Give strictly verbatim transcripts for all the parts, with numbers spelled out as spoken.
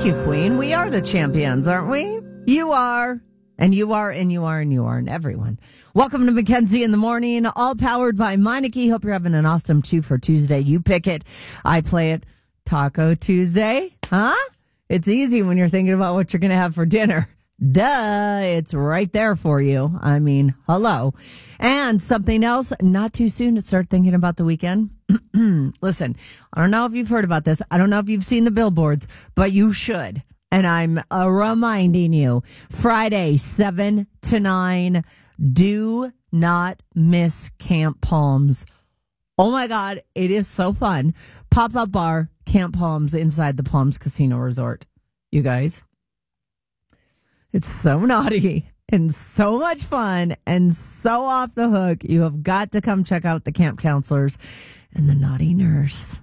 Thank you, Queen. We are the champions, aren't we? You are, and you are, and you are, and you are, and everyone. Welcome to Mackenzie in the Morning, all powered by Meineke. Hope you're having an awesome two for Tuesday. You pick it. I play it. Taco Tuesday, huh? It's easy when you're thinking about what you're going to have for dinner. Duh, it's right there for you. I mean, hello. And something else, not too soon to start thinking about the weekend. Listen, I don't know if you've heard about this. I don't know if you've seen the billboards, but you should. And I'm uh, reminding you, Friday, seven to nine, do not miss Camp Palms. Oh my God, it is so fun. Pop-up bar, Camp Palms, inside the Palms Casino Resort. You guys. It's so naughty and so much fun and so off the hook. You have got to come check out the camp counselors and the naughty nurse.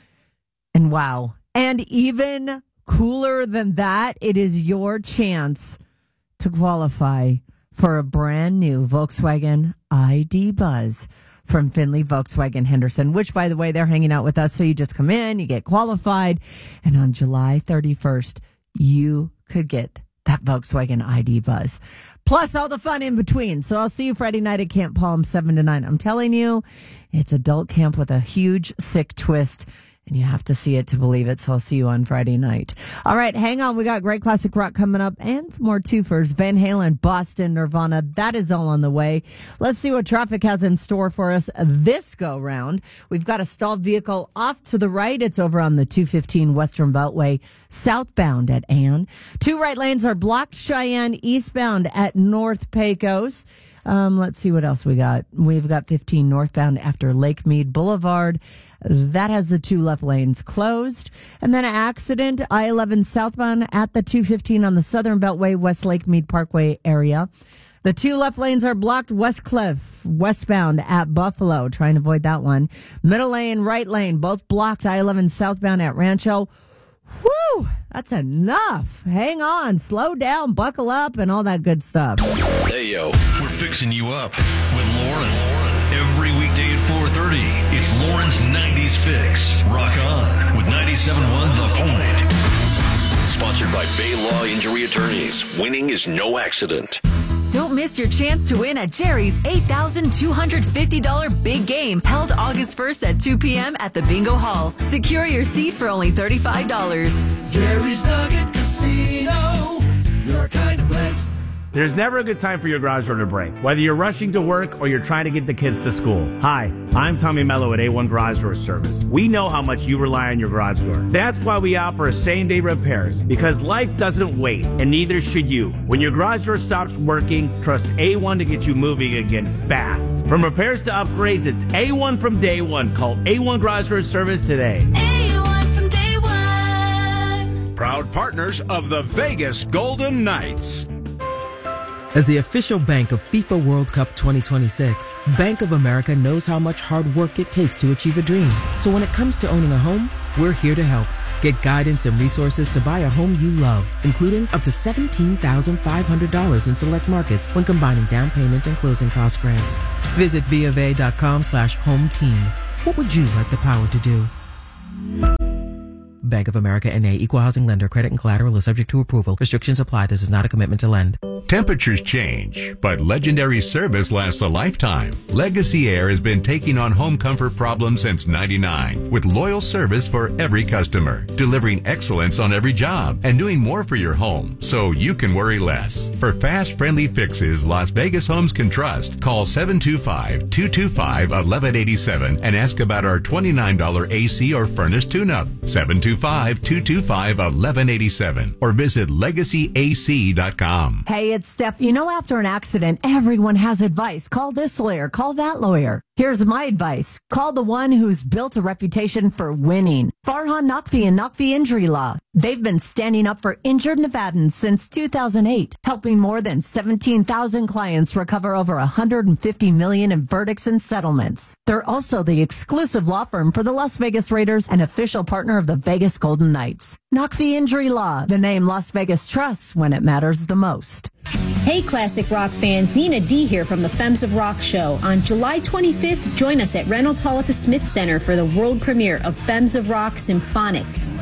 And wow. And even cooler than that, it is your chance to qualify for a brand new Volkswagen I D Buzz from Finley Volkswagen Henderson, which, by the way, they're hanging out with us. So you just come in, you get qualified, and on July thirty-first, you could get that Volkswagen I D Buzz, plus all the fun in between. So I'll see you Friday night at Camp Palm, seven to nine. I'm telling you, it's adult camp with a huge, sick twist, and you have to see it to believe it. So I'll see you on Friday night. All right, hang on. We got great classic rock coming up and some more twofers. Van Halen, Boston, Nirvana. That is all on the way. Let's see what traffic has in store for us this go round. We've got a stalled vehicle off to the right. It's over on the two fifteen Western Beltway, southbound at Ann. Two right lanes are blocked. Cheyenne eastbound at North Pecos. Um, let's see what else we got. We've got fifteen northbound after Lake Mead Boulevard. That has the two left lanes closed. And then an accident, I eleven southbound at the two fifteen on the Southern Beltway, West Lake Mead Parkway area. The two left lanes are blocked. West Cliff, westbound at Buffalo. Trying to avoid that one. Middle lane, right lane, both blocked. I eleven southbound at Rancho. Whew, that's enough. Hang on, slow down, buckle up, and all that good stuff. Hey, yo, we're fixing you up with Lauren. Every weekday at four thirty, it's Lauren's nineties Fix. Rock on with ninety-seven point one The Point. Sponsored by Bay Law Injury Attorneys. Winning is no accident. Don't miss your chance to win at Jerry's eight thousand two hundred fifty dollars big game held August first at two p.m. at the Bingo Hall. Secure your seat for only thirty-five dollars. Jerry's Nugget Casino, your kind of place. There's never a good time for your garage door to break, whether you're rushing to work or you're trying to get the kids to school. Hi, I'm Tommy Mello at A one Garage Door Service. We know how much you rely on your garage door. That's why we offer same-day repairs, because life doesn't wait, and neither should you. When your garage door stops working, trust A one to get you moving again fast. From repairs to upgrades, it's A one from day one. Call A one Garage Door Service today. A one from day one. Proud partners of the Vegas Golden Knights. As the official bank of FIFA World Cup twenty twenty-six, Bank of America knows how much hard work it takes to achieve a dream. So when it comes to owning a home, we're here to help. Get guidance and resources to buy a home you love, including up to seventeen thousand five hundred dollars in select markets when combining down payment and closing cost grants. Visit BofA.com slash home team. What would you like the power to do? Bank of America N A, Equal Housing Lender. Credit and collateral is subject to approval. Restrictions apply. This is not a commitment to lend. Temperatures change, but legendary service lasts a lifetime. Legacy Air has been taking on home comfort problems since ninety-nine, with loyal service for every customer, delivering excellence on every job, and doing more for your home so you can worry less. For fast, friendly fixes Las Vegas homes can trust, call seven two five, two two five, one one eight seven and ask about our twenty-nine dollars A C or furnace tune-up. seven two five, two two five, one one eight seven or visit legacy a c dot com. Hey, it's Steph. You know, after an accident, everyone has advice. Call this lawyer, call that lawyer. Here's my advice. Call the one who's built a reputation for winning. Farhan Naqvi and Naqvi Injury Law. They've been standing up for injured Nevadans since two thousand eight, helping more than seventeen thousand clients recover over one hundred fifty million dollars in verdicts and settlements. They're also the exclusive law firm for the Las Vegas Raiders and official partner of the Vegas Golden Knights. Naqvi Injury Law, the name Las Vegas trusts when it matters the most. Hey, classic rock fans, Nina D here from the Femmes of Rock show. On July twenty-fifth, join us at Reynolds Hall at the Smith Center for the world premiere of Femmes of Rock Symphonic.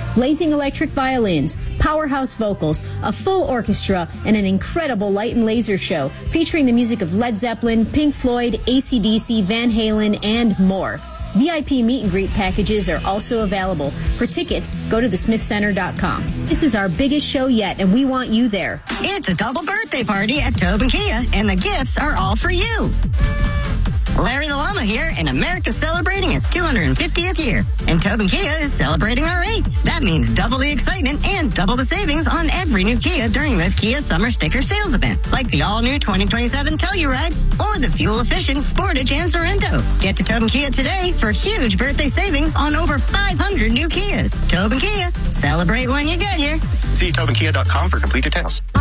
blazing electric violins, powerhouse vocals, a full orchestra, and an incredible light and laser show featuring the music of Led Zeppelin, Pink Floyd, A C D C, Van Halen, and more. V I P meet and greet packages are also available. For tickets, go to the smith center dot com. This is our biggest show yet, and we want you there. It's a double birthday party at Tobin Kia, and the gifts are all for you. Larry the Llama here, and America's celebrating its two hundred fiftieth year. And Tobin Kia is celebrating our eighth. That means double the excitement and double the savings on every new Kia during this Kia Summer Sticker Sales event. Like the all-new twenty twenty-seven Telluride or the fuel-efficient Sportage and Sorento. Get to Tobin Kia today for huge birthday savings on over five hundred new Kias. Tobin Kia, celebrate when you get here. See tobin kia dot com for complete details.